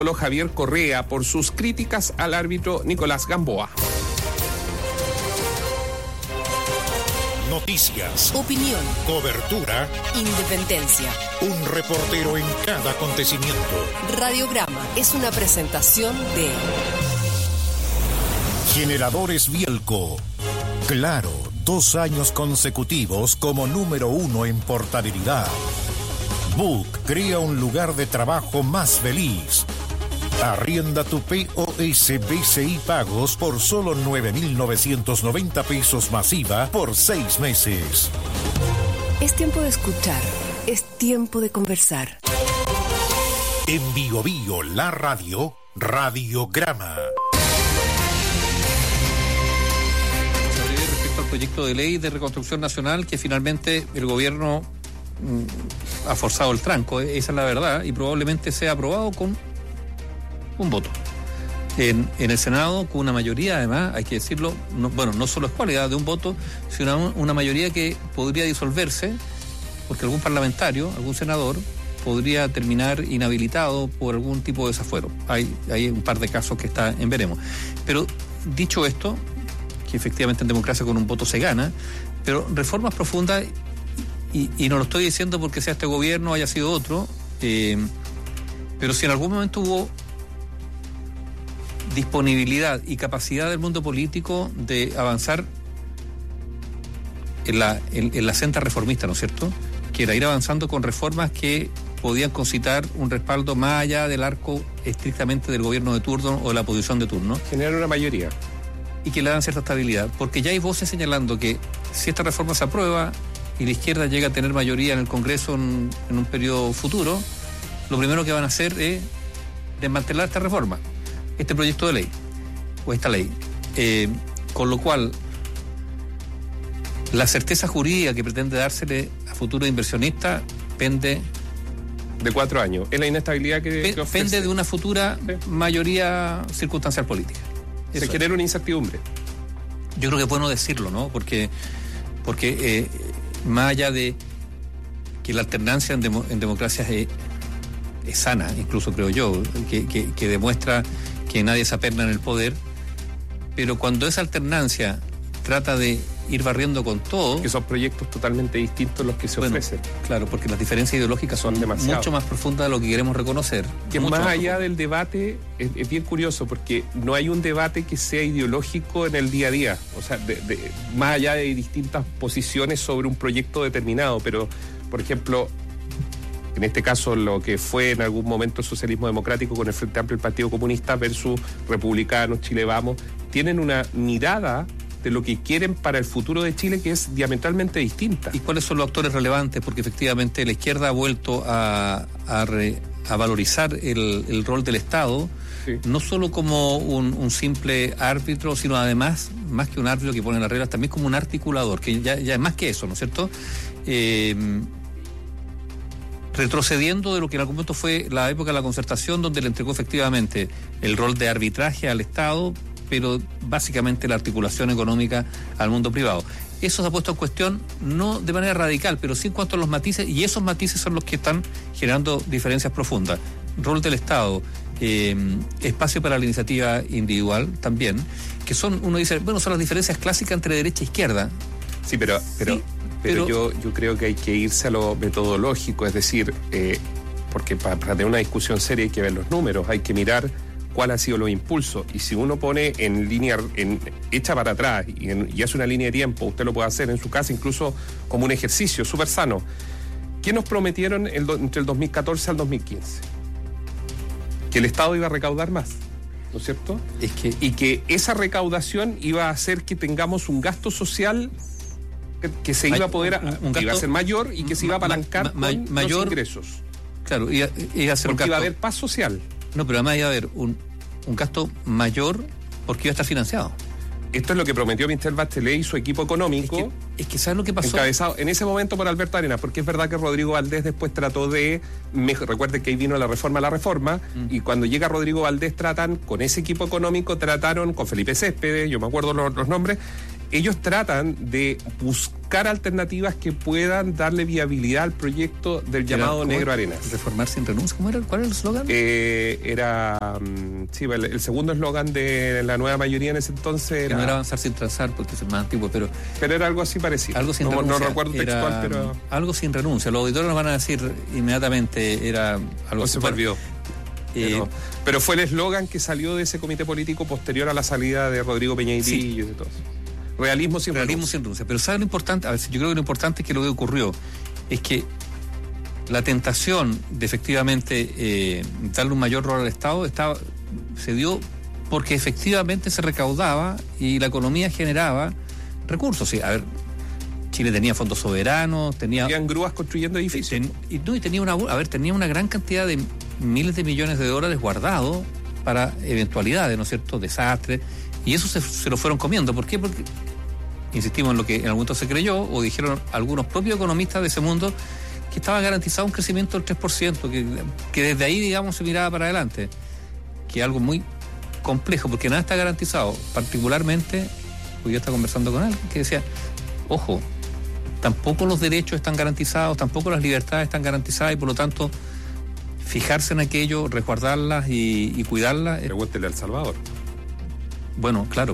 Javier Correa por sus críticas al árbitro Nicolás Gamboa. Noticias, opinión, cobertura, independencia. Un reportero en cada acontecimiento. Radiograma es una presentación de Generadores Bielco. Claro, 2 años consecutivos como número 1 en portabilidad. Book crea un lugar de trabajo más feliz. Arrienda tu POS BCI Pagos por solo 9.990 pesos masiva por 6 meses. Es tiempo de escuchar, es tiempo de conversar. En Bio Bio, la radio, Radiograma. Respecto al proyecto de ley de reconstrucción nacional que finalmente el gobierno ha forzado el tranco, esa es la verdad, y probablemente sea aprobado con un voto. En el Senado, con una mayoría, además, hay que decirlo, no solo es cualidad de un voto, sino una mayoría que podría disolverse, porque algún parlamentario, algún senador, podría terminar inhabilitado por algún tipo de desafuero. Hay un par de casos que está en veremos. Pero, dicho esto, que efectivamente en democracia con un voto se gana, pero reformas profundas, y no lo estoy diciendo porque sea este gobierno o haya sido otro, pero si en algún momento hubo disponibilidad y capacidad del mundo político de avanzar en la senda reformista, ¿no es cierto? Que era ir avanzando con reformas que podían concitar un respaldo más allá del arco estrictamente del gobierno de turno o de la oposición de turno. Generar una mayoría. Y que le dan cierta estabilidad, porque ya hay voces señalando que si esta reforma se aprueba y la izquierda llega a tener mayoría en el Congreso en un periodo futuro, lo primero que van a hacer es desmantelar esta reforma, este proyecto de ley, o esta ley. Con lo cual, la certeza jurídica que pretende dársele a futuros inversionistas pende de 4 años. Es la inestabilidad que ofrece. Pende de una futura mayoría circunstancial política. Se genera una incertidumbre. Yo creo que es bueno decirlo, ¿no? Porque más allá de que la alternancia en democracias es sana, incluso creo yo, que demuestra que nadie se aperna en el poder, pero cuando esa alternancia trata de ir barriendo con todo... Que son proyectos totalmente distintos los que se ofrecen. Claro, porque las diferencias ideológicas son mucho más profundas de lo que queremos reconocer. Que más allá del debate, es bien curioso, porque no hay un debate que sea ideológico en el día a día. O sea, más allá de distintas posiciones sobre un proyecto determinado, pero, por ejemplo, en este caso lo que fue en algún momento el socialismo democrático con el Frente Amplio y el Partido Comunista versus republicanos, Chile Vamos, tienen una mirada de lo que quieren para el futuro de Chile que es diametralmente distinta. ¿Y cuáles son los actores relevantes? Porque efectivamente la izquierda ha vuelto a valorizar el rol del Estado, sí, no solo como un simple árbitro, sino además, más que un árbitro que pone las reglas, también como un articulador, que ya es más que eso, ¿no es cierto? Retrocediendo de lo que en algún momento fue la época de la concertación, donde le entregó efectivamente el rol de arbitraje al Estado, pero básicamente la articulación económica al mundo privado. Eso se ha puesto en cuestión, no de manera radical, pero sí en cuanto a los matices, y esos matices son los que están generando diferencias profundas. Rol del Estado, espacio para la iniciativa individual también, que son, uno dice, bueno, son las diferencias clásicas entre derecha e izquierda. Sí, pero yo creo que hay que irse a lo metodológico, es decir, porque para tener una discusión seria hay que ver los números, hay que mirar cuál ha sido los impulsos, y si uno pone en línea, echa para atrás y hace una línea de tiempo, usted lo puede hacer en su casa incluso como un ejercicio súper sano. ¿Qué nos prometieron entre el 2014 al 2015? Que el Estado iba a recaudar más, ¿no es cierto? Y que esa recaudación iba a hacer que tengamos un gasto social que se iba a poder, que iba a ser mayor y que se iba a apalancar con mayor, los ingresos. Claro, iba a ser porque iba a haber paz social. No, pero además iba a haber un gasto mayor porque iba a estar financiado. Esto es lo que prometió Michelle Bachelet y su equipo económico. Es que ¿sabes lo que pasó? Encabezado en ese momento por Alberto Arenas, porque es verdad que Rodrigo Valdés después trató de... Recuerden que ahí vino la reforma, y cuando llega Rodrigo Valdés con ese equipo económico, trataron con Felipe Céspedes, yo me acuerdo los nombres, ellos tratan de buscar alternativas que puedan darle viabilidad al proyecto del llamado Negro Arenas. Reformar sin renuncia, ¿cómo era? ¿Cuál era el eslogan? Sí, el segundo eslogan de la nueva mayoría en ese entonces era... Que no era avanzar sin transar, porque es más antiguo, pero era algo así parecido. Algo sin renuncia. No recuerdo textual, pero... Algo sin renuncia. Los auditores nos van a decir inmediatamente, era algo así. Se me olvidó. Pero fue el eslogan que salió de ese comité político posterior a la salida de Rodrigo Peñaitillo y de todo eso. Realismo sin renuncia. Pero ¿sabe lo importante? A ver, yo creo que lo importante es que lo que ocurrió es que la tentación de efectivamente darle un mayor rol al Estado se dio porque efectivamente se recaudaba y la economía generaba recursos. Sí, a ver, Chile tenía fondos soberanos, Habían grúas construyendo edificios. Tenía una gran cantidad de miles de millones de dólares guardados para eventualidades, ¿no es cierto?, desastres, y eso se lo fueron comiendo. ¿Por qué? Porque insistimos en lo que en algún momento se creyó, o dijeron algunos propios economistas de ese mundo, que estaba garantizado un crecimiento del 3%, que desde ahí, digamos, se miraba para adelante, que es algo muy complejo, porque nada está garantizado. Particularmente, hoy yo estaba conversando con alguien que decía, ojo, tampoco los derechos están garantizados, tampoco las libertades están garantizadas, y por lo tanto fijarse en aquello, resguardarlas y cuidarlas. Pregúntele al Salvador. Bueno, claro.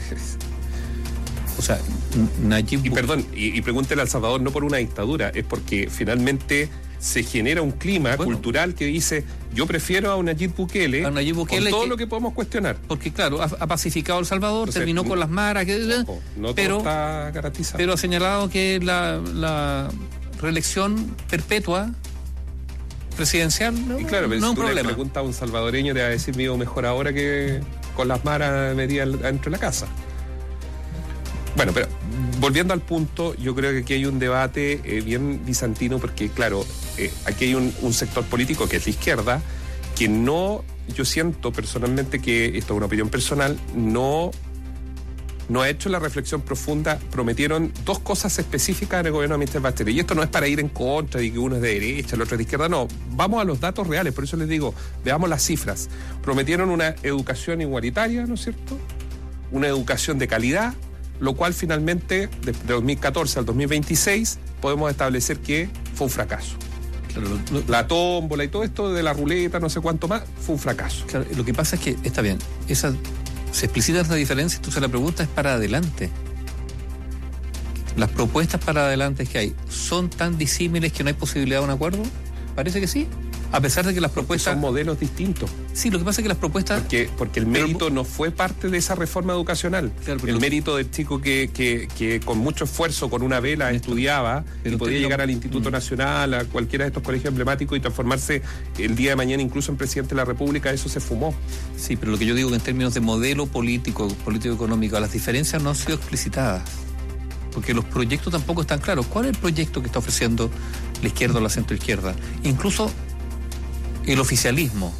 O sea, Nayib y pregúntele al Salvador no por una dictadura, es porque finalmente se genera un clima cultural que dice, yo prefiero a Nayib Bukele con todo lo que podemos cuestionar. Porque claro, ha pacificado El Salvador, entonces, terminó con las maras, pero está garantizado. Pero ha señalado que la reelección perpetua presidencial y claro, no es un problema. Le pregunta a un salvadoreño, te va a decir, vivo mejor ahora que con las maras metidas dentro de la casa. Bueno, pero volviendo al punto, yo creo que aquí hay un debate bien bizantino, porque claro, aquí hay un sector político que es la izquierda, que no, yo siento personalmente que, esto es una opinión personal, no ha hecho la reflexión profunda. Prometieron dos cosas específicas en el gobierno de Michelle Bachelet, y esto no es para ir en contra de que uno es de derecha, el otro es de izquierda, no, vamos a los datos reales, por eso les digo, veamos las cifras. Prometieron una educación igualitaria, ¿no es cierto?, una educación de calidad, lo cual finalmente, de 2014 al 2026, podemos establecer que fue un fracaso. Claro, la tómbola y todo esto de la ruleta, no sé cuánto más, fue un fracaso. Claro, lo que pasa es que, está bien, se explicitan las diferencias, entonces la pregunta es para adelante. ¿Las propuestas para adelante que hay son tan disímiles que no hay posibilidad de un acuerdo? Parece que sí. A pesar de que las propuestas... Son modelos distintos. Sí, lo que pasa es que las propuestas... Porque el mérito no fue parte de esa reforma educacional. Claro, el mérito del chico que con mucho esfuerzo, con una vela, estudiaba y podía llegar al Instituto Nacional, a cualquiera de estos colegios emblemáticos y transformarse el día de mañana incluso en presidente de la República, eso se fumó. Sí, pero lo que yo digo que en términos de modelo político-económico, las diferencias no han sido explicitadas. Porque los proyectos tampoco están claros. ¿Cuál es el proyecto que está ofreciendo la izquierda o la centroizquierda? Incluso el oficialismo,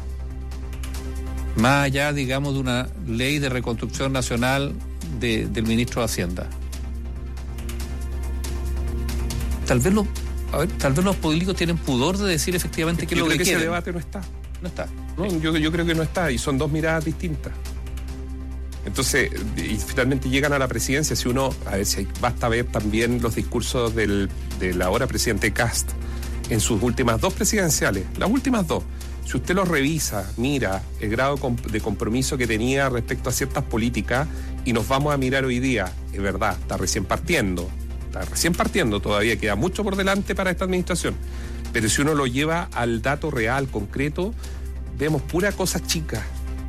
más allá, digamos, de una ley de reconstrucción nacional del ministro de Hacienda. Tal vez los políticos tienen pudor de decir efectivamente qué es lo que quieren. Ese debate no está. No está. No, yo creo que no está, y son dos miradas distintas. Entonces, y finalmente llegan a la presidencia. Si uno, a ver, si basta ver también los discursos del ahora presidente Kast en sus últimas dos presidenciales, las últimas dos, si usted los revisa, mira el grado de compromiso que tenía respecto a ciertas políticas, y nos vamos a mirar hoy día, es verdad, está recién partiendo todavía, queda mucho por delante para esta administración, pero si uno lo lleva al dato real, concreto, vemos pura cosa chica,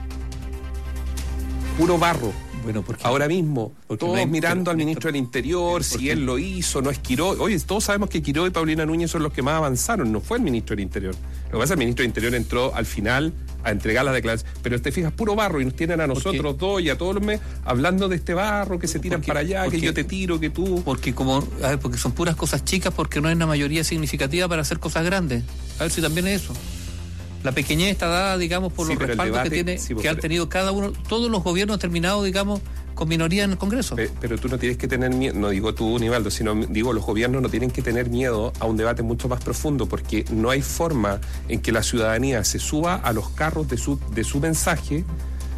puro barro. Bueno, porque ahora mismo, todos mirando al ministro del Interior, si él lo hizo, no es Quirós. Oye, todos sabemos que Quirós y Paulina Núñez son los que más avanzaron, no fue el ministro del Interior. Lo que pasa es que el ministro del Interior entró al final a entregar las declaraciones, pero te fijas, puro barro, y nos tienen a nosotros dos y a todos los meses hablando de este barro, que se tiran para allá, que yo te tiro, que tú... Porque porque son puras cosas chicas, porque no hay una mayoría significativa para hacer cosas grandes. A ver si también es eso. La pequeñez está dada, digamos, por los respaldos que han tenido cada uno. Todos los gobiernos han terminado, digamos, con minoría en el Congreso. Pero tú no tienes que tener miedo, no digo tú, Nivaldo, sino digo los gobiernos no tienen que tener miedo a un debate mucho más profundo, porque no hay forma en que la ciudadanía se suba a los carros de su mensaje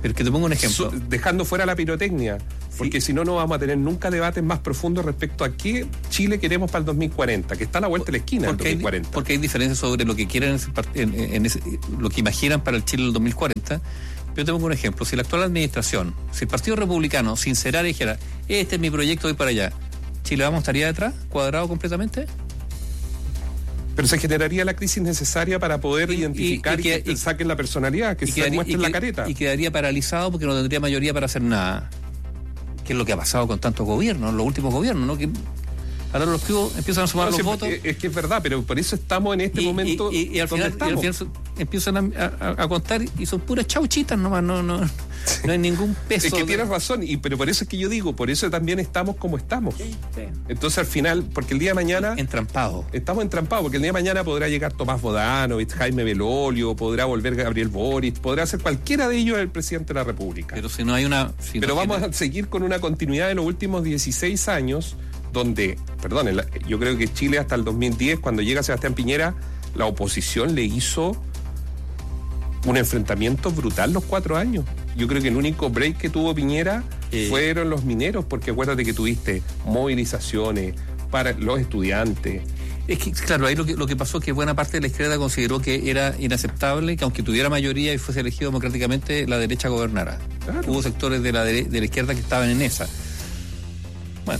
Pero que te pongo un ejemplo. Dejando fuera la pirotecnia, porque si no, no vamos a tener nunca debates más profundos respecto a qué Chile queremos para el 2040, que está a la vuelta de la esquina del 2040. Porque hay diferencias sobre lo que quieren lo que imaginan para el Chile del 2040. Yo te pongo un ejemplo. Si la actual administración, si el Partido Republicano sincerara y dijera, este es mi proyecto, voy para allá, ¿Chile vamos estaría detrás, cuadrado completamente? Pero se generaría la crisis necesaria para poder identificar y que saquen la personalidad, que se muestren la careta. Y quedaría paralizado porque no tendría mayoría para hacer nada. Que es lo que ha pasado con tantos gobiernos, los últimos gobiernos, ¿no? Que ahora los pibos empiezan a sumar los votos. Es que es verdad, pero por eso estamos en este momento y al final empiezan a contar y son puras chauchitas nomás, no hay ningún peso. Es que tienes razón, pero por eso es que yo digo, por eso también estamos como estamos. Sí. Entonces al final, porque el día de mañana... Estamos entrampados, porque el día de mañana podrá llegar Tomás Bodanovich, Jaime Belolio, podrá volver Gabriel Boric, podrá ser cualquiera de ellos el presidente de la República. Pero si no hay una... vamos a seguir con una continuidad de los últimos 16 años, donde, yo creo que Chile hasta el 2010, cuando llega Sebastián Piñera, la oposición le hizo un enfrentamiento brutal los 4 años. Yo creo que el único break que tuvo Piñera fueron los mineros, porque acuérdate que tuviste movilizaciones para los estudiantes. Es que, claro, ahí lo que pasó es que buena parte de la izquierda consideró que era inaceptable que aunque tuviera mayoría y fuese elegido democráticamente, la derecha gobernara. Claro. Hubo sectores de la izquierda que estaban en esa. Bueno.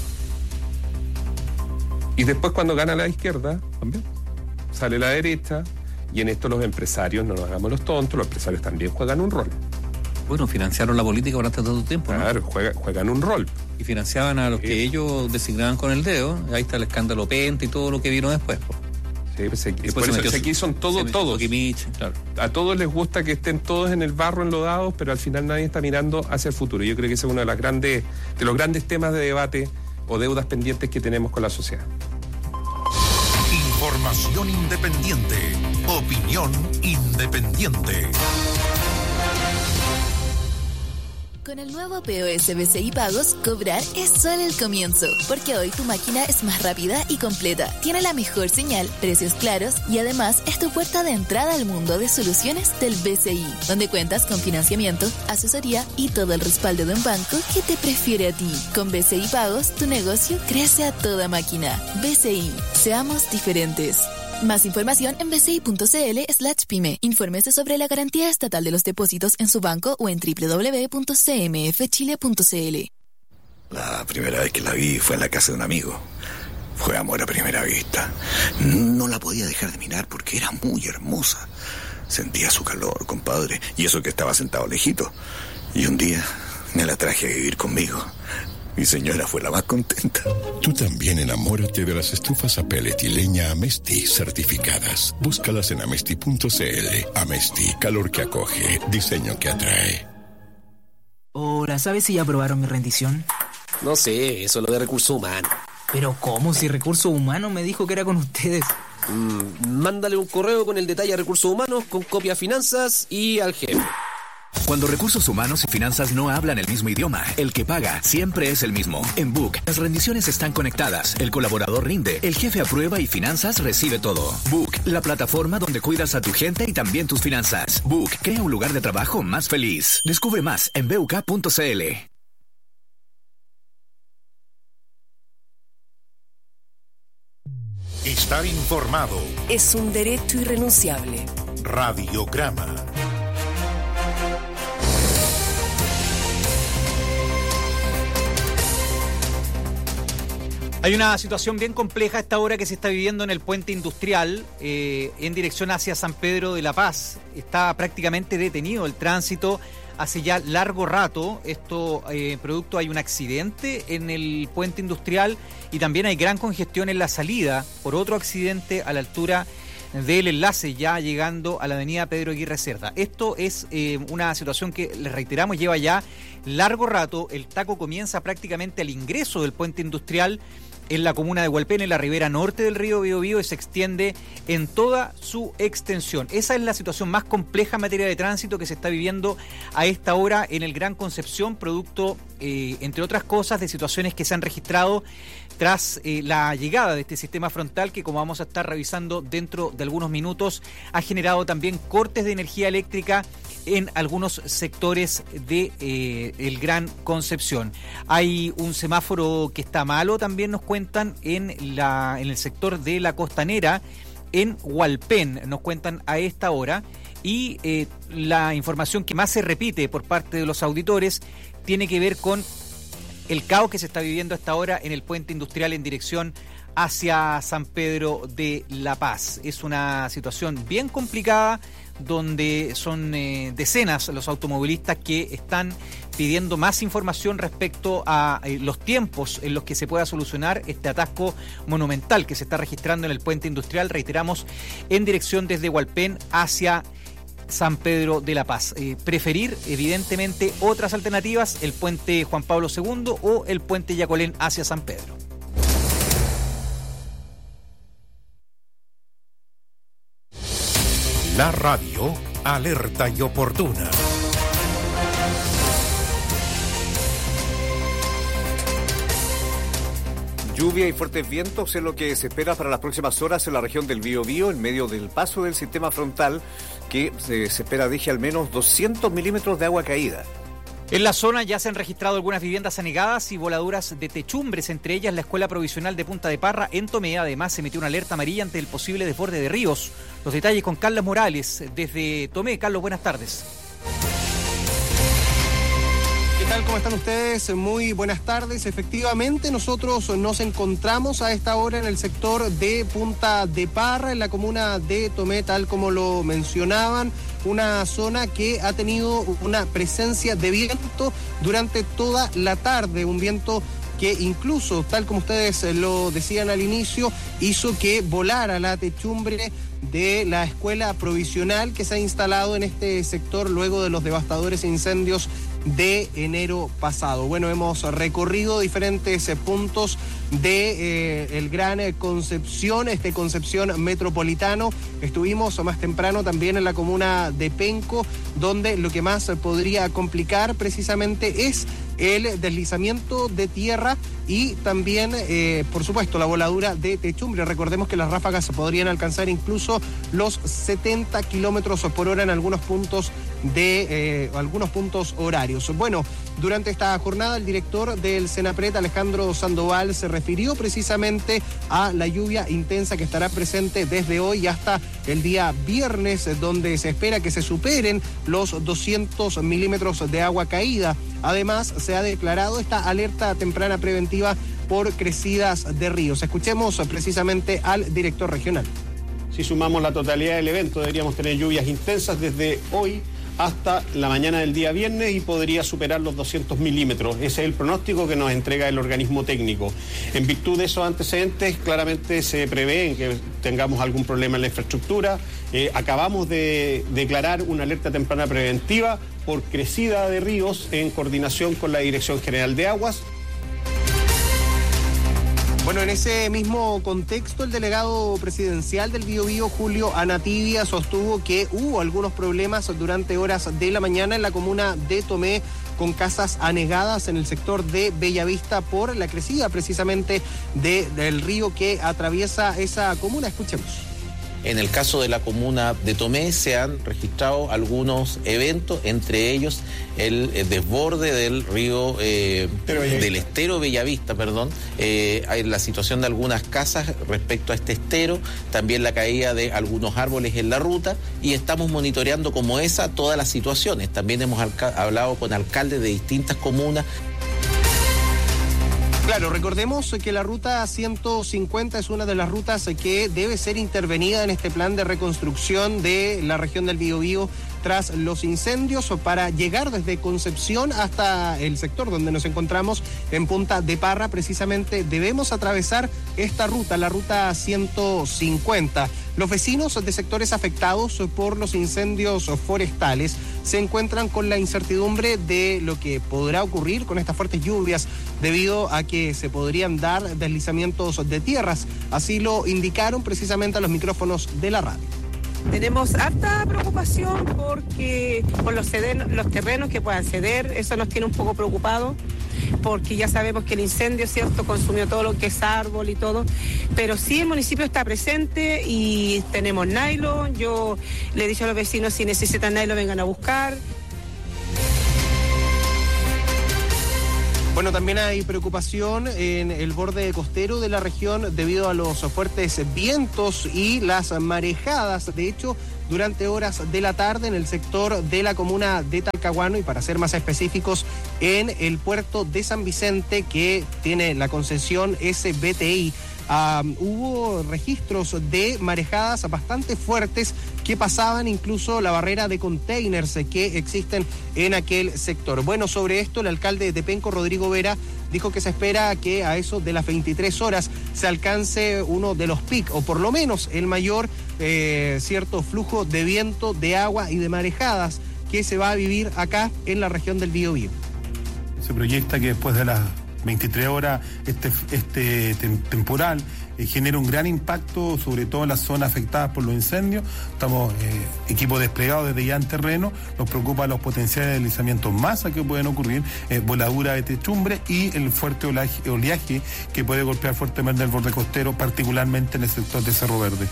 Y después cuando gana la izquierda, también sale la derecha, y en esto los empresarios, no nos hagamos los tontos, los empresarios también juegan un rol. Bueno, financiaron la política durante tanto tiempo, ¿no? Claro, juegan un rol. Y financiaban a los que ellos designaban con el dedo. Ahí está el escándalo Penta y todo lo que vino después. Sí, por eso aquí son todos. Claro. A todos les gusta que estén todos en el barro enlodados, pero al final nadie está mirando hacia el futuro. Yo creo que ese es uno de los grandes temas de debate o deudas pendientes que tenemos con la sociedad. Información independiente. Opinión independiente. Con el nuevo POS BCI Pagos, cobrar es solo el comienzo, porque hoy tu máquina es más rápida y completa, tiene la mejor señal, precios claros y además es tu puerta de entrada al mundo de soluciones del BCI, donde cuentas con financiamiento, asesoría y todo el respaldo de un banco que te prefiere a ti. Con BCI Pagos, tu negocio crece a toda máquina. BCI, seamos diferentes. Más información en bci.cl/pyme. Infórmese sobre la garantía estatal de los depósitos en su banco o en www.cmfchile.cl. La primera vez que la vi fue en la casa de un amigo. Fue amor a primera vista. No la podía dejar de mirar porque era muy hermosa. Sentía su calor, compadre, y eso que estaba sentado lejito. Y un día me la traje a vivir conmigo. Mi señora fue la más contenta. Tú también enamórate de las estufas a pellet y leña Amesti certificadas. Búscalas en amesti.cl. Amesti, calor que acoge, diseño que atrae. Hola, ¿sabes si ya aprobaron mi rendición? No sé, eso es lo de recursos humanos. Pero ¿cómo? Si recursos humanos me dijo que era con ustedes. Mándale un correo con el detalle a recursos humanos, con copia a finanzas y al jefe. Cuando recursos humanos y finanzas no hablan el mismo idioma, el que paga siempre es el mismo. En Book, las rendiciones están conectadas, el colaborador rinde, el jefe aprueba y finanzas recibe todo. Book, la plataforma donde cuidas a tu gente y también tus finanzas. Book, crea un lugar de trabajo más feliz. Descubre más en buk.cl. Estar informado es un derecho irrenunciable. Radiograma. Hay una situación bien compleja a esta hora que se está viviendo en el puente industrial en dirección hacia San Pedro de la Paz. Está prácticamente detenido el tránsito hace ya largo rato. Esto producto hay un accidente en el puente industrial y también hay gran congestión en la salida por otro accidente a la altura del enlace ya llegando a la avenida Pedro Aguirre Cerda. Esto es una situación que, les reiteramos, lleva ya largo rato. El taco comienza prácticamente al ingreso del puente industrial en la comuna de Hualpén, en la ribera norte del río Biobío, y se extiende en toda su extensión. Esa es la situación más compleja en materia de tránsito que se está viviendo a esta hora en el Gran Concepción, producto, entre otras cosas, de situaciones que se han registrado tras la llegada de este sistema frontal que, como vamos a estar revisando dentro de algunos minutos, ha generado también cortes de energía eléctrica en algunos sectores de el Gran Concepción. Hay un semáforo que está malo, también nos cuentan en el sector de la Costanera, en Hualpén, nos cuentan a esta hora, y la información que más se repite por parte de los auditores tiene que ver con el caos que se está viviendo hasta ahora en el puente industrial en dirección hacia San Pedro de la Paz. Es una situación bien complicada, donde son decenas los automovilistas que están pidiendo más información respecto a los tiempos en los que se pueda solucionar este atasco monumental que se está registrando en el puente industrial, reiteramos, en dirección desde Hualpén hacia San Pedro de la Paz. Preferir, evidentemente, otras alternativas, el puente Juan Pablo II o el puente Yacolén hacia San Pedro. La radio alerta y oportuna. Lluvia y fuertes vientos es lo que se espera para las próximas horas en la región del Biobío, en medio del paso del sistema frontal, que se espera deje al menos 200 milímetros de agua caída. En la zona ya se han registrado algunas viviendas anegadas y voladuras de techumbres, entre ellas la Escuela Provisional de Punta de Parra en Tomé. Además, se emitió una alerta amarilla ante el posible desborde de ríos. Los detalles con Carlos Morales desde Tomé. Carlos, buenas tardes. ¿Qué tal? ¿Cómo están ustedes? Muy buenas tardes. Efectivamente, nosotros nos encontramos a esta hora en el sector de Punta de Parra, en la comuna de Tomé, tal como lo mencionaban. Una zona que ha tenido una presencia de viento durante toda la tarde, un viento que incluso, tal como ustedes lo decían al inicio, hizo que volara la techumbre de la escuela provisional que se ha instalado en este sector luego de los devastadores incendios de enero pasado. Bueno, hemos recorrido diferentes puntos de el Gran Concepción, Concepción metropolitano. Estuvimos más temprano también en la comuna de Penco, donde lo que más podría complicar precisamente es el deslizamiento de tierra y también, por supuesto, la voladura de techumbre. Recordemos que las ráfagas podrían alcanzar incluso los 70 kilómetros por hora en algunos puntos horarios. Bueno, durante esta jornada el director del Senapred, Alejandro Sandoval, se refirió precisamente a la lluvia intensa que estará presente desde hoy hasta el día viernes, donde se espera que se superen los 200 milímetros de agua caída. Además, se ha declarado esta alerta temprana preventiva por crecidas de ríos. Escuchemos precisamente al director regional. Si sumamos la totalidad del evento, deberíamos tener lluvias intensas desde hoy hasta la mañana del día viernes y podría superar los 200 milímetros. Ese es el pronóstico que nos entrega el organismo técnico. En virtud de esos antecedentes, claramente se prevé que tengamos algún problema en la infraestructura. Acabamos de declarar una alerta temprana preventiva por crecida de ríos en coordinación con la Dirección General de Aguas. Bueno, en ese mismo contexto, el delegado presidencial del Biobío, Julio Anatibia, sostuvo que hubo algunos problemas durante horas de la mañana en la comuna de Tomé, con casas anegadas en el sector de Bellavista por la crecida precisamente del río que atraviesa esa comuna. Escuchemos. En el caso de la comuna de Tomé se han registrado algunos eventos, entre ellos el desborde del río, del estero Bellavista, hay la situación de algunas casas respecto a este estero, también la caída de algunos árboles en la ruta, y estamos monitoreando como esa todas las situaciones. También hemos hablado con alcaldes de distintas comunas. Claro, recordemos que la ruta 150 es una de las rutas que debe ser intervenida en este plan de reconstrucción de la región del Biobío tras los incendios. Para llegar desde Concepción hasta el sector donde nos encontramos en Punta de Parra, precisamente debemos atravesar esta ruta, la ruta 150. Los vecinos de sectores afectados por los incendios forestales se encuentran con la incertidumbre de lo que podrá ocurrir con estas fuertes lluvias, debido a que se podrían dar deslizamientos de tierras. Así lo indicaron precisamente a los micrófonos de la radio. Tenemos harta preocupación porque por los terrenos que puedan ceder, eso nos tiene un poco preocupados, porque ya sabemos que el incendio, ¿cierto?, consumió todo lo que es árbol y todo, pero sí el municipio está presente y tenemos nylon. Yo le he dicho a los vecinos, si necesitan nylon vengan a buscar. Bueno, también hay preocupación en el borde costero de la región debido a los fuertes vientos y las marejadas. De hecho, durante horas de la tarde en el sector de la comuna de Talcahuano, y para ser más específicos, en el puerto de San Vicente, que tiene la concesión SBTI, hubo registros de marejadas bastante fuertes que pasaban incluso la barrera de containers que existen en aquel sector. Bueno, sobre esto el alcalde de Penco, Rodrigo Vera, dijo que se espera que a eso de las 23 horas se alcance uno de los pic, o por lo menos el mayor cierto flujo de viento, de agua y de marejadas que se va a vivir acá en la región del Biobío. Se proyecta que después de las 23 horas este temporal genera un gran impacto, sobre todo en las zonas afectadas por los incendios. Estamos equipos desplegados desde ya en terreno. Nos preocupan los potenciales deslizamientos masa que pueden ocurrir, voladura de techumbre y el fuerte oleaje que puede golpear fuertemente el borde costero, particularmente en el sector de Cerro Verde.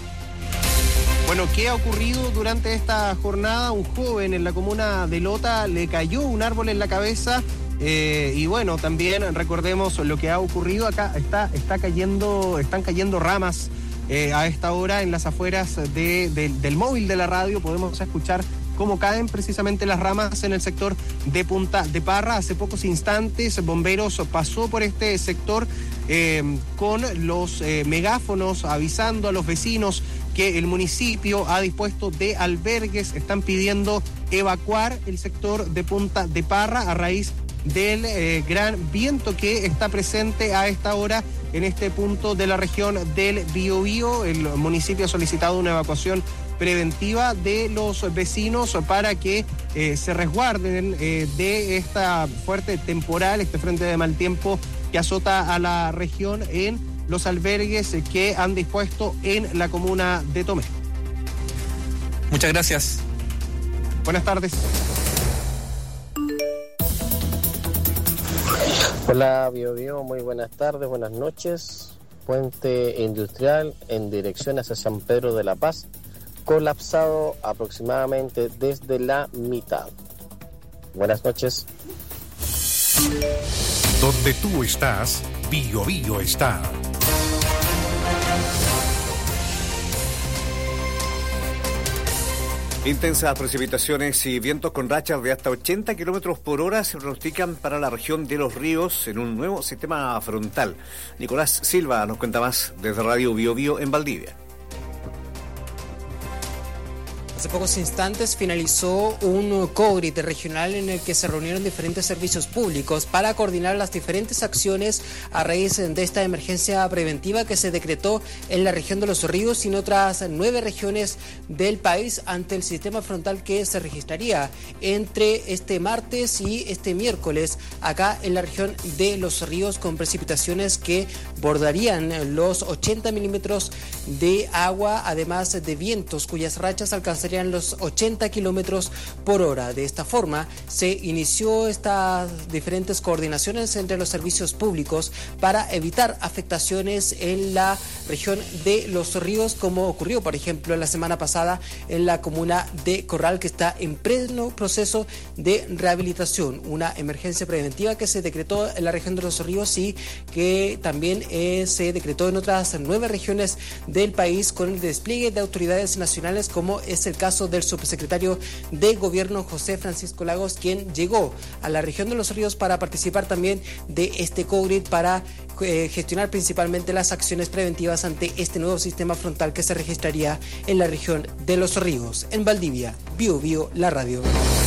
Bueno, ¿qué ha ocurrido durante esta jornada? Un joven en la comuna de Lota le cayó un árbol en la cabeza. Y bueno, también recordemos lo que ha ocurrido acá. Están cayendo ramas a esta hora en las afueras del móvil de la radio. Podemos escuchar cómo caen precisamente las ramas en el sector de Punta de Parra. Hace pocos instantes Bomberos pasó por este sector con los megáfonos avisando a los vecinos que el municipio ha dispuesto de albergues. Están pidiendo evacuar el sector de Punta de Parra a raíz del gran viento que está presente a esta hora en este punto de la región del Biobío. El municipio ha solicitado una evacuación preventiva de los vecinos para que se resguarden de esta fuerte temporal, este frente de mal tiempo que azota a la región, en los albergues que han dispuesto en la comuna de Tomé. Muchas gracias. Buenas tardes. Hola, Biobío, muy buenas tardes, buenas noches. Puente industrial en dirección hacia San Pedro de la Paz, colapsado aproximadamente desde la mitad. Buenas noches. Donde tú estás, Biobío está. Intensas precipitaciones y vientos con rachas de hasta 80 kilómetros por hora se pronostican para la región de Los Ríos en un nuevo sistema frontal. Nicolás Silva nos cuenta más desde Radio Biobío en Valdivia. Hace pocos instantes finalizó un COGRIT regional en el que se reunieron diferentes servicios públicos para coordinar las diferentes acciones a raíz de esta emergencia preventiva que se decretó en la región de Los Ríos y en otras 9 regiones del país ante el sistema frontal que se registraría entre este martes y este miércoles acá en la región de Los Ríos, con precipitaciones que bordarían los 80 milímetros de agua, además de vientos cuyas rachas alcanzarían los 80 kilómetros por hora. De esta forma se inició estas diferentes coordinaciones entre los servicios públicos para evitar afectaciones en la región de Los Ríos, como ocurrió por ejemplo la semana pasada en la comuna de Corral, que está en pleno proceso de rehabilitación. Una emergencia preventiva que se decretó en la región de Los Ríos y que también se decretó en otras 9 regiones del país, con el despliegue de autoridades nacionales, como es el caso del subsecretario de Gobierno José Francisco Lagos, quien llegó a la región de Los Ríos para participar también de este COGRID para gestionar principalmente las acciones preventivas ante este nuevo sistema frontal que se registraría en la región de Los Ríos. En Valdivia, Bio Bio, la radio.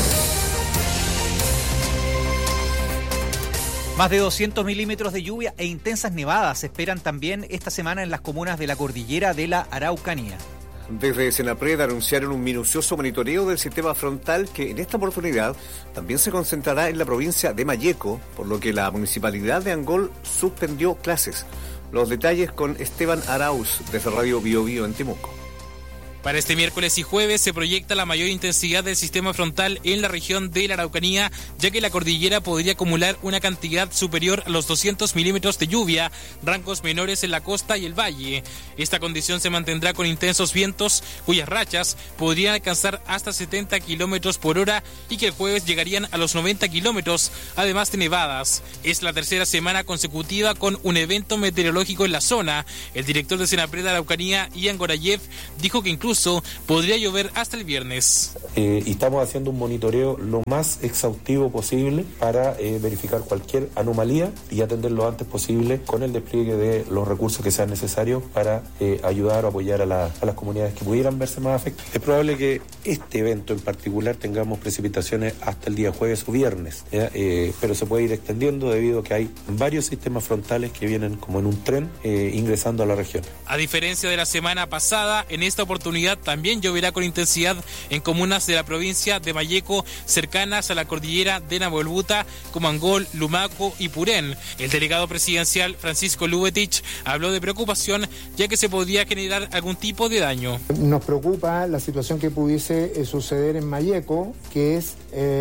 Más de 200 milímetros de lluvia e intensas nevadas se esperan también esta semana en las comunas de la cordillera de la Araucanía. Desde Senapred anunciaron un minucioso monitoreo del sistema frontal que en esta oportunidad también se concentrará en la provincia de Malleco, por lo que la municipalidad de Angol suspendió clases. Los detalles con Esteban Arauz desde Radio Bio Bio en Temuco. Para este miércoles y jueves se proyecta la mayor intensidad del sistema frontal en la región de la Araucanía, ya que la cordillera podría acumular una cantidad superior a los 200 milímetros de lluvia, rangos menores en la costa y el valle. Esta condición se mantendrá con intensos vientos, cuyas rachas podrían alcanzar hasta 70 kilómetros por hora y que el jueves llegarían a los 90 kilómetros, además de nevadas. Es la tercera semana consecutiva con un evento meteorológico en la zona. El director de Senapred Araucanía, Ian Gorayev, dijo que incluso podría llover hasta el viernes. Y estamos haciendo un monitoreo lo más exhaustivo posible para verificar cualquier anomalía y atender lo antes posible con el despliegue de los recursos que sean necesarios para ayudar o apoyar a las comunidades que pudieran verse más afectadas. Es probable que este evento en particular tengamos precipitaciones hasta el día jueves o viernes, pero se puede ir extendiendo debido a que hay varios sistemas frontales que vienen como en un tren ingresando a la región. A diferencia de la semana pasada, en esta oportunidad también lloverá con intensidad en comunas de la provincia de Malleco cercanas a la cordillera de Nahuelbuta como Angol, Lumaco y Purén. El delegado presidencial Francisco Lubetich habló de preocupación ya que se podría generar algún tipo de daño. Nos preocupa la situación que pudiese suceder en Malleco, que es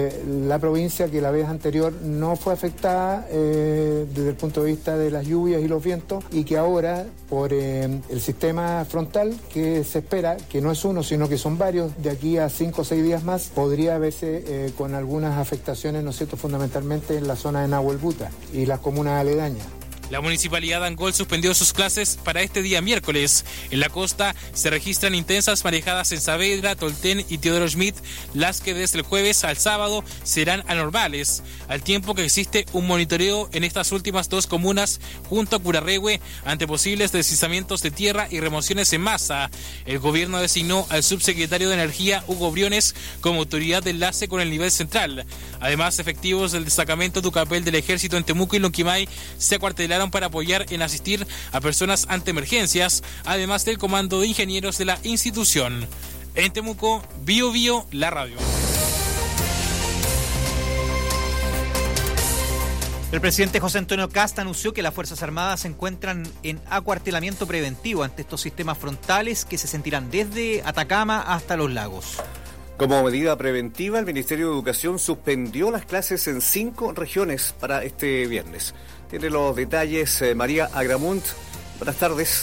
la provincia que la vez anterior no fue afectada desde el punto de vista de las lluvias y los vientos y que ahora por el sistema frontal que se espera, que no es uno, sino que son varios, de aquí a 5 o 6 días más, podría verse con algunas afectaciones, ¿no es cierto?, fundamentalmente en la zona de Nahuelbuta y las comunas aledañas. La municipalidad de Angol suspendió sus clases para este día miércoles. En la costa se registran intensas marejadas en Saavedra, Tolten y Teodoro Schmidt, las que desde el jueves al sábado serán anormales, al tiempo que existe un monitoreo en estas últimas dos comunas junto a Curarrehue ante posibles deslizamientos de tierra y remociones en masa. El gobierno designó al subsecretario de Energía, Hugo Briones, como autoridad de enlace con el nivel central. Además, efectivos del destacamento Tucapel del Ejército en Temuco y Lonquimay se acuartelaron para apoyar en asistir a personas ante emergencias, además del comando de ingenieros de la institución. En Temuco, Bio Bio, la radio. El presidente José Antonio Kast anunció que las Fuerzas Armadas se encuentran en acuartelamiento preventivo ante estos sistemas frontales que se sentirán desde Atacama hasta los lagos. Como medida preventiva, el Ministerio de Educación suspendió las clases en 5 regiones para este viernes. Tiene los detalles María Agramunt. Buenas tardes.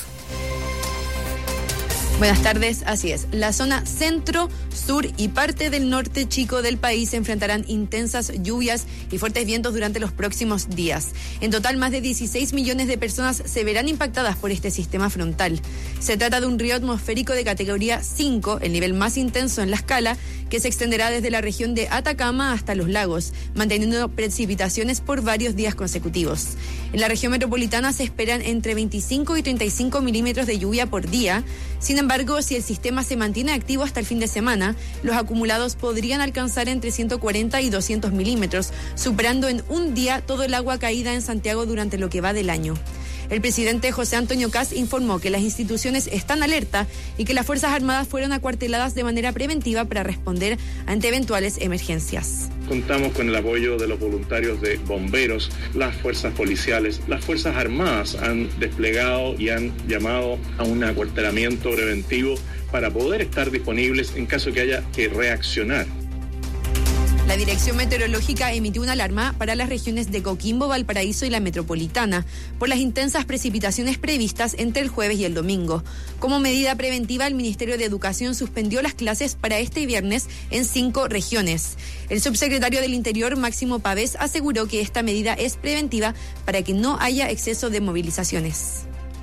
Buenas tardes, así es. La zona centro, sur y parte del norte chico del país se enfrentarán intensas lluvias y fuertes vientos durante los próximos días. En total, más de 16 millones de personas se verán impactadas por este sistema frontal. Se trata de un río atmosférico de categoría 5, el nivel más intenso en la escala, que se extenderá desde la región de Atacama hasta los lagos, manteniendo precipitaciones por varios días consecutivos. En la región metropolitana se esperan entre 25 y 35 milímetros de lluvia por día. Sin embargo, si el sistema se mantiene activo hasta el fin de semana, los acumulados podrían alcanzar entre 140 y 200 milímetros, superando en un día todo el agua caída en Santiago durante lo que va del año. El presidente José Antonio Kast informó que las instituciones están alerta y que las Fuerzas Armadas fueron acuarteladas de manera preventiva para responder ante eventuales emergencias. Contamos con el apoyo de los voluntarios de bomberos, las fuerzas policiales, las Fuerzas Armadas han desplegado y han llamado a un acuartelamiento preventivo para poder estar disponibles en caso que haya que reaccionar. La Dirección Meteorológica emitió una alarma para las regiones de Coquimbo, Valparaíso y la Metropolitana por las intensas precipitaciones previstas entre el jueves y el domingo. Como medida preventiva, el Ministerio de Educación suspendió las clases para este viernes en 5 regiones. El subsecretario del Interior, Máximo Pavés, aseguró que esta medida es preventiva para que no haya exceso de movilizaciones.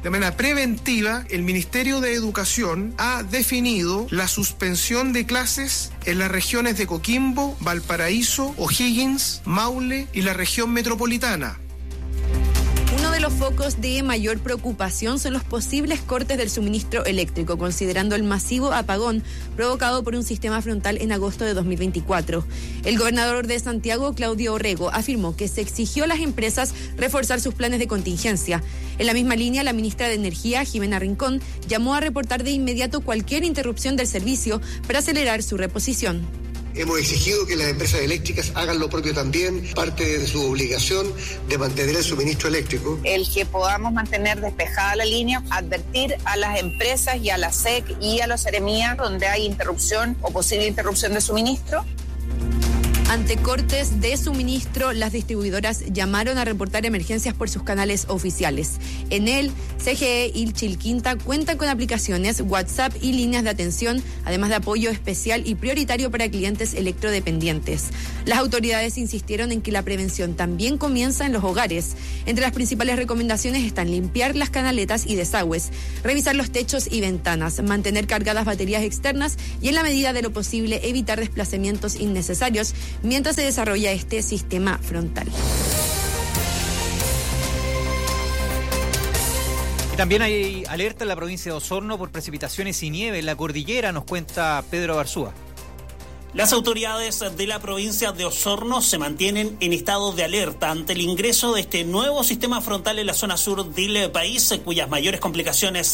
de manera preventiva, el Ministerio de Educación ha definido la suspensión de clases en las regiones de Coquimbo, Valparaíso, O'Higgins, Maule y la región metropolitana. Uno de los focos de mayor preocupación son los posibles cortes del suministro eléctrico, considerando el masivo apagón provocado por un sistema frontal en agosto de 2024. El gobernador de Santiago, Claudio Orrego, afirmó que se exigió a las empresas reforzar sus planes de contingencia. En la misma línea, la ministra de Energía, Jimena Rincón, llamó a reportar de inmediato cualquier interrupción del servicio para acelerar su reposición. Hemos exigido que las empresas eléctricas hagan lo propio también, parte de su obligación de mantener el suministro eléctrico. El que podamos mantener despejada la línea, advertir a las empresas y a la SEC y a los Seremía donde hay interrupción o posible interrupción de suministro. Ante cortes de suministro, las distribuidoras llamaron a reportar emergencias por sus canales oficiales. Enel, CGE y Chilquinta cuentan con aplicaciones, WhatsApp y líneas de atención, además de apoyo especial y prioritario para clientes electrodependientes. Las autoridades insistieron en que la prevención también comienza en los hogares. Entre las principales recomendaciones están limpiar las canaletas y desagües, revisar los techos y ventanas, mantener cargadas baterías externas y, en la medida de lo posible, evitar desplazamientos innecesarios mientras se desarrolla este sistema frontal. Y también hay alerta en la provincia de Osorno por precipitaciones y nieve en la cordillera, nos cuenta Pedro Barzúa. Las autoridades de la provincia de Osorno se mantienen en estado de alerta ante el ingreso de este nuevo sistema frontal en la zona sur del país, cuyas mayores complicaciones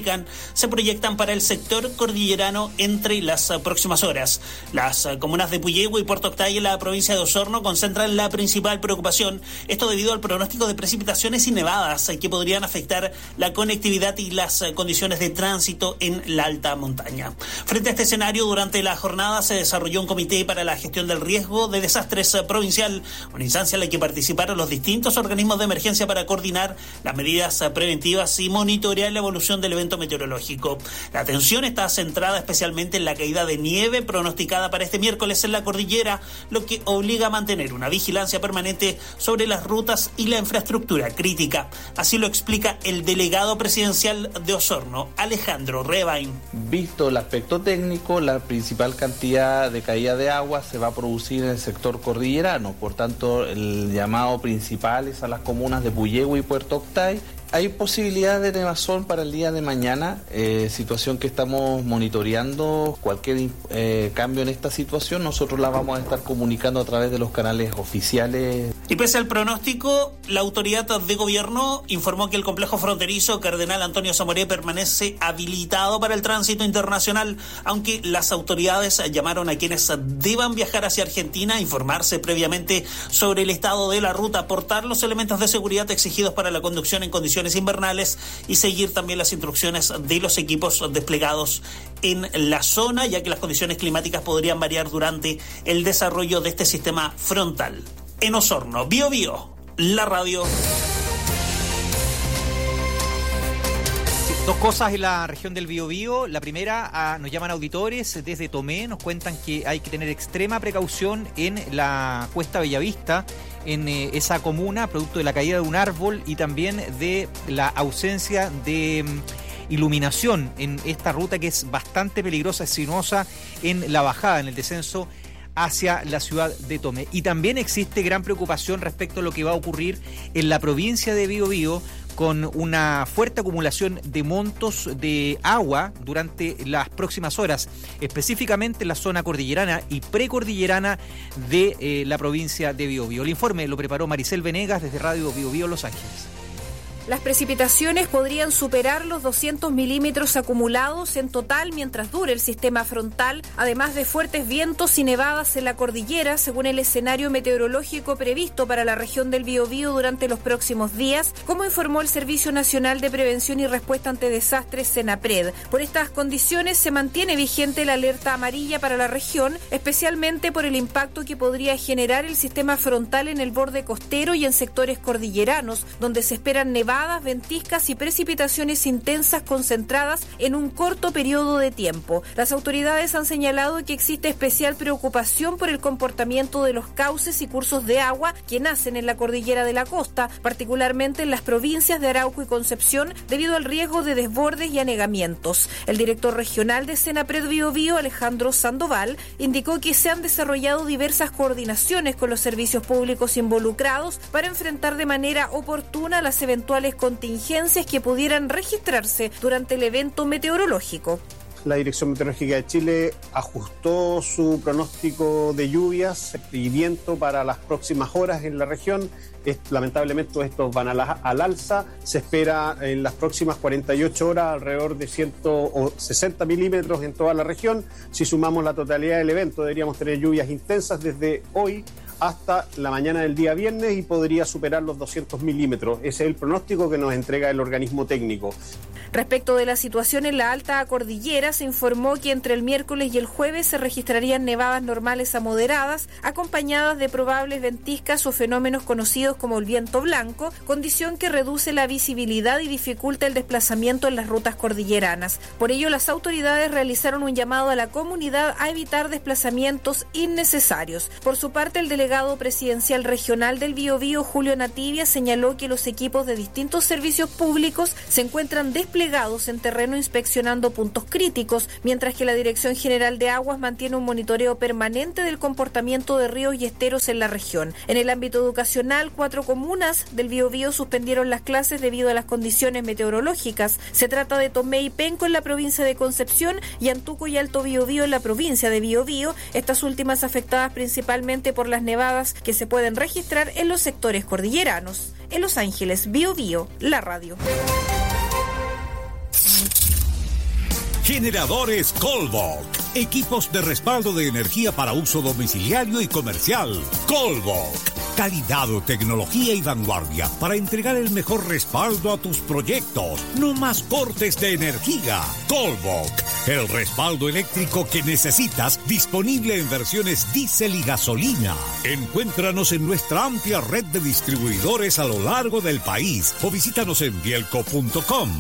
se proyectan para el sector cordillerano entre las próximas horas. Las comunas de Puyehue y Puerto Octay en la provincia de Osorno concentran la principal preocupación, esto debido al pronóstico de precipitaciones y nevadas que podrían afectar la conectividad y las condiciones de tránsito en la alta montaña. Frente a este escenario, durante la jornada se desarrolló un comité para la gestión del riesgo de desastres provincial, una instancia en la que participaron los distintos organismos de emergencia para coordinar las medidas preventivas y monitorear la evolución del evento meteorológico. La atención está centrada especialmente en la caída de nieve pronosticada para este miércoles en la cordillera, lo que obliga a mantener una vigilancia permanente sobre las rutas y la infraestructura crítica. Así lo explica el delegado presidencial de Osorno, Alejandro Rebain. Visto el aspecto técnico, la principal cantidad de caída de agua se va a producir en el sector cordillerano, por tanto el llamado principal es a las comunas de Puyehue y Puerto Octay. Hay posibilidad de nevazón para el día de mañana, situación que estamos monitoreando. Cualquier cambio en esta situación nosotros la vamos a estar comunicando a través de los canales oficiales. Y pese al pronóstico, la autoridad de gobierno informó que el complejo fronterizo Cardenal Antonio Zamoré permanece habilitado para el tránsito internacional, aunque las autoridades llamaron a quienes deban viajar hacia Argentina a informarse previamente sobre el estado de la ruta, aportar los elementos de seguridad exigidos para la conducción en condiciones invernales y seguir también las instrucciones de los equipos desplegados en la zona, ya que las condiciones climáticas podrían variar durante el desarrollo de este sistema frontal. En Osorno, Bío Bío, la radio. Dos cosas en la región del Biobío. La primera, nos llaman auditores desde Tomé, nos cuentan que hay que tener extrema precaución en la Cuesta Bellavista, en esa comuna, producto de la caída de un árbol y también de la ausencia de iluminación en esta ruta que es bastante peligrosa, es sinuosa en la bajada, en el descenso hacia la ciudad de Tomé. Y también existe gran preocupación respecto a lo que va a ocurrir en la provincia de Biobío, con una fuerte acumulación de montos de agua durante las próximas horas, específicamente en la zona cordillerana y precordillerana de la provincia de Biobío. El informe lo preparó Maricel Venegas desde Radio Biobío Los Ángeles. Las precipitaciones podrían superar los 200 milímetros acumulados en total mientras dure el sistema frontal, además de fuertes vientos y nevadas en la cordillera, según el escenario meteorológico previsto para la región del Biobío durante los próximos días, como informó el Servicio Nacional de Prevención y Respuesta ante Desastres, SENAPRED. Por estas condiciones se mantiene vigente la alerta amarilla para la región, especialmente por el impacto que podría generar el sistema frontal en el borde costero y en sectores cordilleranos, donde se esperan nevadas nevadas, ventiscas y precipitaciones intensas concentradas en un corto periodo de tiempo. Las autoridades han señalado que existe especial preocupación por el comportamiento de los cauces y cursos de agua que nacen en la cordillera de la costa, particularmente en las provincias de Arauco y Concepción, debido al riesgo de desbordes y anegamientos. El director regional de Senapred Biobío, Alejandro Sandoval, indicó que se han desarrollado diversas coordinaciones con los servicios públicos involucrados para enfrentar de manera oportuna las eventuales contingencias que pudieran registrarse durante el evento meteorológico. La Dirección Meteorológica de Chile ajustó su pronóstico de lluvias y viento para las próximas horas en la región. Lamentablemente estos van al alza. Se espera en las próximas 48 horas alrededor de 160 milímetros en toda la región. Si sumamos la totalidad del evento, deberíamos tener lluvias intensas desde hoy hasta la mañana del día viernes y podría superar los 200 milímetros. Ese es el pronóstico que nos entrega el organismo técnico. Respecto de la situación en la alta cordillera, se informó que entre el miércoles y el jueves se registrarían nevadas normales a moderadas, acompañadas de probables ventiscas o fenómenos conocidos como el viento blanco, condición que reduce la visibilidad y dificulta el desplazamiento en las rutas cordilleranas. Por ello, las autoridades realizaron un llamado a la comunidad a evitar desplazamientos innecesarios. Por su parte, el delegado presidencial regional del Biobío, Julio Nativia, señaló que los equipos de distintos servicios públicos se encuentran desplegados en terreno inspeccionando puntos críticos, mientras que la Dirección General de Aguas mantiene un monitoreo permanente del comportamiento de ríos y esteros en la región. En el ámbito educacional, 4 comunas del Biobío suspendieron las clases debido a las condiciones meteorológicas. Se trata de Tomé y Penco en la provincia de Concepción y Antuco y Alto Biobío en la provincia de Biobío, estas últimas afectadas principalmente por las nevadas que se pueden registrar en los sectores cordilleranos. En Los Ángeles, Biobío, la radio. Generadores Colbok. Equipos de respaldo de energía para uso domiciliario y comercial. Colbok. Calidad, tecnología y vanguardia para entregar el mejor respaldo a tus proyectos. No más cortes de energía. Colbok. El respaldo eléctrico que necesitas, disponible en versiones diésel y gasolina. Encuéntranos en nuestra amplia red de distribuidores a lo largo del país o visítanos en bielco.com.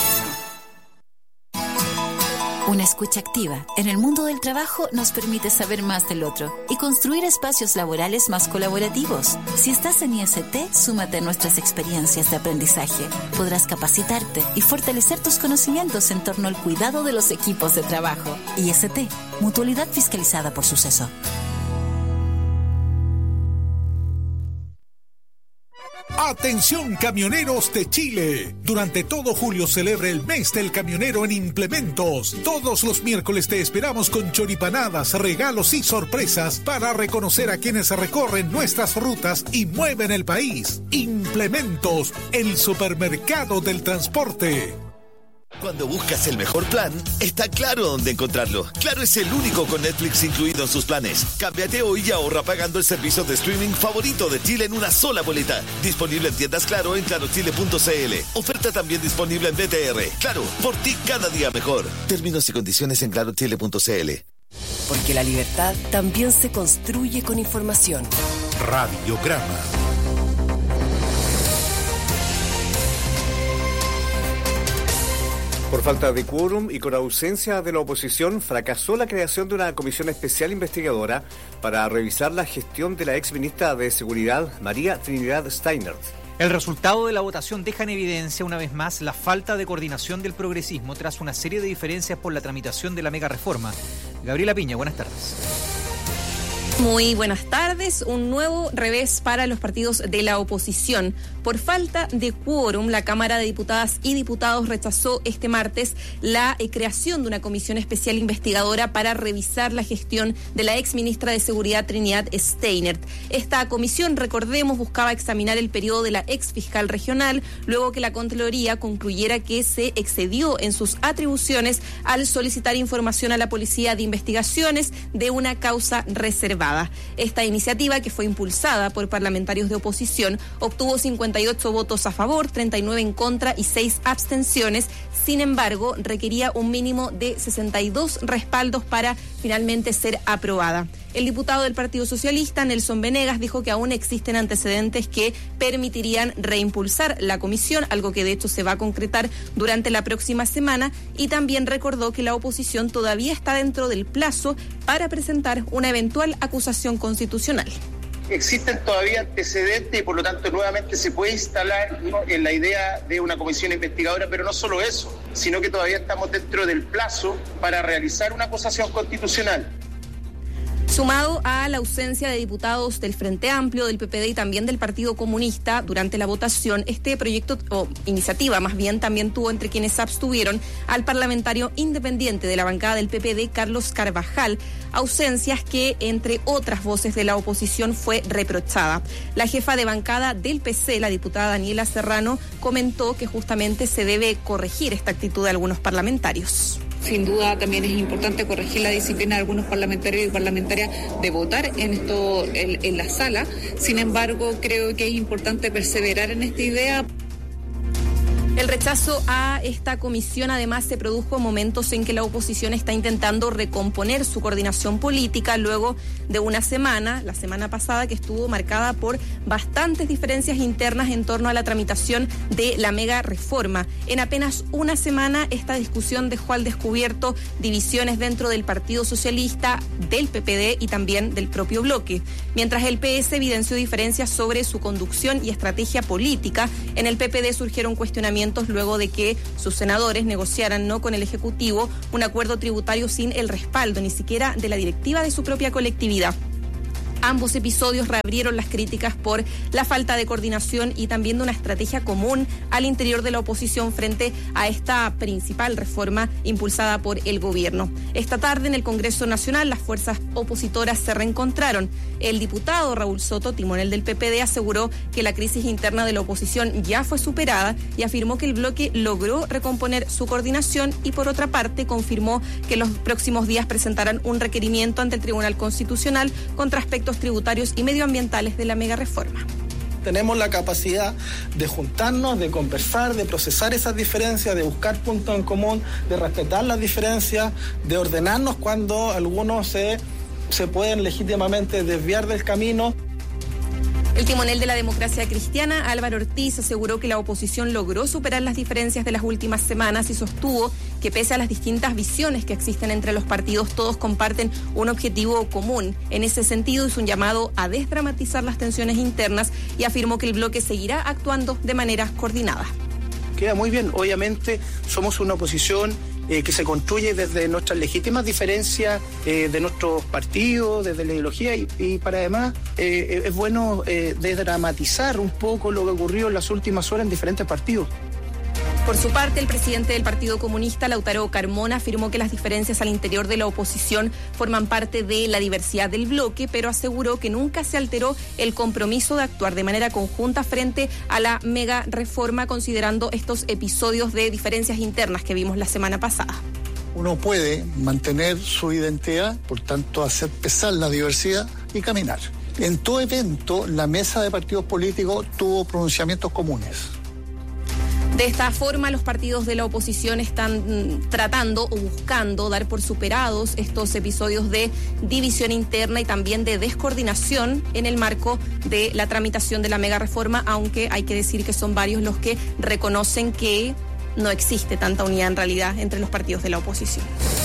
Una escucha activa en el mundo del trabajo nos permite saber más del otro y construir espacios laborales más colaborativos. Si estás en IST, súmate a nuestras experiencias de aprendizaje. Podrás capacitarte y fortalecer tus conocimientos en torno al cuidado de los equipos de trabajo. IST, Mutualidad fiscalizada por Suceso. Atención camioneros de Chile. Durante todo julio celebre el mes del camionero en Implementos. Todos los miércoles te esperamos con choripanadas, regalos y sorpresas para reconocer a quienes recorren nuestras rutas y mueven el país. Implementos, el supermercado del transporte. Cuando buscas el mejor plan, está Claro dónde encontrarlo. Claro es el único con Netflix incluido en sus planes. Cámbiate hoy y ahorra pagando el servicio de streaming favorito de Chile en una sola boleta. Disponible en tiendas Claro en clarochile.cl. Oferta también disponible en BTR. Claro, por ti cada día mejor. Términos y condiciones en clarochile.cl. Porque la libertad también se construye con información. Radiograma. Por falta de quórum y con ausencia de la oposición, fracasó la creación de una comisión especial investigadora para revisar la gestión de la exministra de Seguridad, María Trinidad Steiner. El resultado de la votación deja en evidencia una vez más la falta de coordinación del progresismo tras una serie de diferencias por la tramitación de la mega reforma. Gabriela Piña, buenas tardes. Muy buenas tardes. Un nuevo revés para los partidos de la oposición. Por falta de quórum, la Cámara de Diputadas y Diputados rechazó este martes la creación de una comisión especial investigadora para revisar la gestión de la exministra de Seguridad Trinidad Steiner. Esta comisión, recordemos, buscaba examinar el periodo de la exfiscal regional luego que la Contraloría concluyera que se excedió en sus atribuciones al solicitar información a la Policía de Investigaciones de una causa reservada. Esta iniciativa, que fue impulsada por parlamentarios de oposición, obtuvo 58 votos a favor, 39 en contra y 6 abstenciones. Sin embargo, requería un mínimo de 62 respaldos para finalmente ser aprobada. El diputado del Partido Socialista, Nelson Venegas, dijo que aún existen antecedentes que permitirían reimpulsar la comisión, algo que de hecho se va a concretar durante la próxima semana, y también recordó que la oposición todavía está dentro del plazo para presentar una eventual acusación constitucional. Existen todavía antecedentes y por lo tanto nuevamente se puede instalar en la idea de una comisión investigadora, pero no solo eso, sino que todavía estamos dentro del plazo para realizar una acusación constitucional. Sumado a la ausencia de diputados del Frente Amplio, del PPD y también del Partido Comunista durante la votación, este proyecto o iniciativa más bien también tuvo entre quienes se abstuvieron al parlamentario independiente de la bancada del PPD, Carlos Carvajal, ausencias que entre otras voces de la oposición fue reprochada. La jefa de bancada del PC, la diputada Daniela Serrano, comentó que justamente se debe corregir esta actitud de algunos parlamentarios. Sin duda también es importante corregir la disciplina de algunos parlamentarios y parlamentarias de votar en la sala. Sin embargo, creo que es importante perseverar en esta idea. El rechazo a esta comisión además se produjo en momentos en que la oposición está intentando recomponer su coordinación política luego de una semana, la semana pasada, que estuvo marcada por bastantes diferencias internas en torno a la tramitación de la mega reforma. En apenas una semana esta discusión dejó al descubierto divisiones dentro del Partido Socialista, del PPD y también del propio bloque. Mientras el PS evidenció diferencias sobre su conducción y estrategia política, en el PPD surgieron cuestionamientos luego de que sus senadores negociaran con el Ejecutivo un acuerdo tributario sin el respaldo ni siquiera de la directiva de su propia colectividad. Ambos episodios reabrieron las críticas por la falta de coordinación y también de una estrategia común al interior de la oposición frente a esta principal reforma impulsada por el gobierno. Esta tarde en el Congreso Nacional las fuerzas opositoras se reencontraron. El diputado Raúl Soto, timonel del PPD, aseguró que la crisis interna de la oposición ya fue superada y afirmó que el bloque logró recomponer su coordinación y por otra parte confirmó que los próximos días presentarán un requerimiento ante el Tribunal Constitucional contra aspectos tributarios y medioambientales de la mega reforma. Tenemos la capacidad de juntarnos, de conversar, de procesar esas diferencias, de buscar puntos en común, de respetar las diferencias, de ordenarnos cuando algunos se pueden legítimamente desviar del camino. El timonel de la democracia cristiana, Álvaro Ortiz, aseguró que la oposición logró superar las diferencias de las últimas semanas y sostuvo que pese a las distintas visiones que existen entre los partidos, todos comparten un objetivo común. En ese sentido, hizo un llamado a desdramatizar las tensiones internas y afirmó que el bloque seguirá actuando de manera coordinada. Queda muy bien. Obviamente somos una oposición que se construye desde nuestras legítimas diferencias de nuestros partidos, desde la ideología y para además es bueno desdramatizar un poco lo que ocurrió en las últimas horas en diferentes partidos. Por su parte, el presidente del Partido Comunista, Lautaro Carmona, afirmó que las diferencias al interior de la oposición forman parte de la diversidad del bloque, pero aseguró que nunca se alteró el compromiso de actuar de manera conjunta frente a la mega reforma, considerando estos episodios de diferencias internas que vimos la semana pasada. Uno puede mantener su identidad, por tanto hacer pesar la diversidad y caminar. En todo evento, la mesa de partidos políticos tuvo pronunciamientos comunes. De esta forma, los partidos de la oposición están tratando o buscando dar por superados estos episodios de división interna y también de descoordinación en el marco de la tramitación de la mega reforma, aunque hay que decir que son varios los que reconocen que no existe tanta unidad en realidad entre los partidos de la oposición.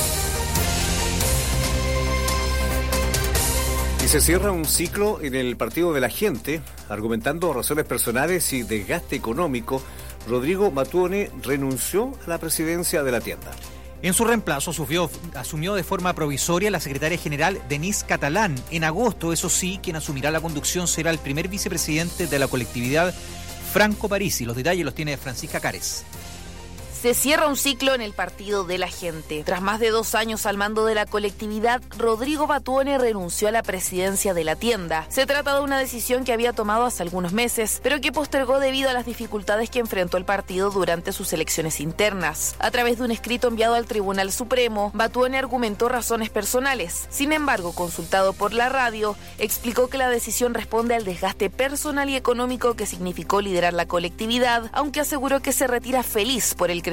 Y se cierra un ciclo en el Partido de la Gente, argumentando razones personales y desgaste económico. Rodrigo Batuone renunció a la presidencia de la tienda. En su reemplazo asumió de forma provisoria la secretaria general Denise Catalán. En agosto, eso sí, quien asumirá la conducción será el primer vicepresidente de la colectividad, Franco Parisi. Los detalles los tiene Francisca Cares. Se cierra un ciclo en el Partido de la Gente. Tras más de 2 años al mando de la colectividad, Rodrigo Batuone renunció a la presidencia de la tienda. Se trata de una decisión que había tomado hace algunos meses, pero que postergó debido a las dificultades que enfrentó el partido durante sus elecciones internas. A través de un escrito enviado al Tribunal Supremo, Batuone argumentó razones personales. Sin embargo, consultado por la radio, explicó que la decisión responde al desgaste personal y económico que significó liderar la colectividad, aunque aseguró que se retira feliz por el crecimiento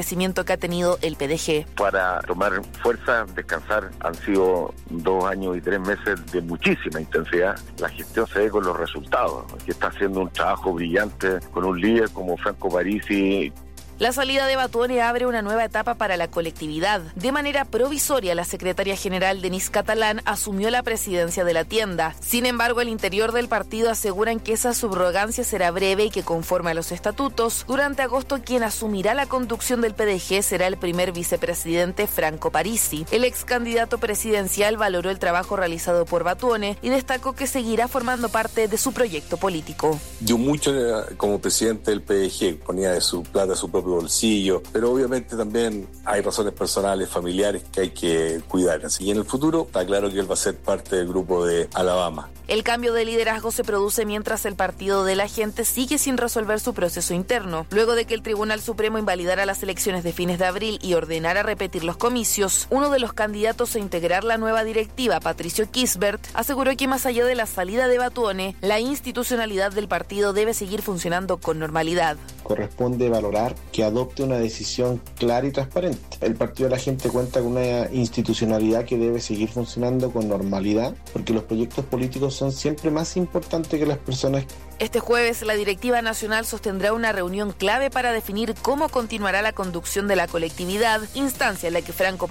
crecimiento que ha tenido el PDG. Para tomar fuerza, descansar, han sido 2 años y 3 meses de muchísima intensidad. La gestión se ve con los resultados, que está haciendo un trabajo brillante con un líder como Franco Parisi. La salida de Batuone abre una nueva etapa para la colectividad. De manera provisoria, la secretaria general Denise Catalán asumió la presidencia de la tienda. Sin embargo, al interior del partido aseguran que esa subrogancia será breve y que, conforme a los estatutos, durante agosto quien asumirá la conducción del PDG será el primer vicepresidente Franco Parisi. El ex candidato presidencial valoró el trabajo realizado por Batuone y destacó que seguirá formando parte de su proyecto político. Dio mucho como presidente del PDG, ponía de su plata, su propio bolsillo, pero obviamente también hay razones personales, familiares que hay que cuidar. Y en el futuro está claro que él va a ser parte del grupo de Alabama. El cambio de liderazgo se produce mientras el Partido de la Gente sigue sin resolver su proceso interno. Luego de que el Tribunal Supremo invalidara las elecciones de fines de abril y ordenara repetir los comicios, uno de los candidatos a integrar la nueva directiva, Patricio Kisbert, aseguró que más allá de la salida de Batuone, la institucionalidad del partido debe seguir funcionando con normalidad. Corresponde valorar que adopte una decisión clara y transparente. El Partido de la Gente cuenta con una institucionalidad que debe seguir funcionando con normalidad, porque los proyectos políticos son siempre más importantes que las personas. Este jueves, la directiva nacional sostendrá una reunión clave para definir cómo continuará la conducción de la colectividad, instancia en la que Franco